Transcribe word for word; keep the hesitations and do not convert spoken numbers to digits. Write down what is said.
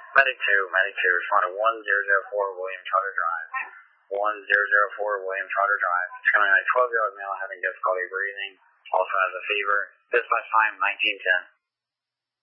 Medic two, Medic two, responded one zero zero four William Trotter Drive. one zero zero four William Trotter Drive. It's coming at twelve year old male having difficulty breathing, also has a fever. Dispatch time nineteen ten.